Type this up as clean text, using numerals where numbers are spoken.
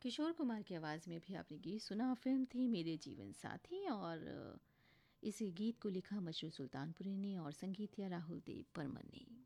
किशोर कुमार की आवाज़ में भी आपने गीत सुना। फ़िल्म थी मेरे जीवन साथी और इस गीत को लिखा मशहूर सुल्तानपुरी ने और संगीत किया राहुल देव बर्मन ने।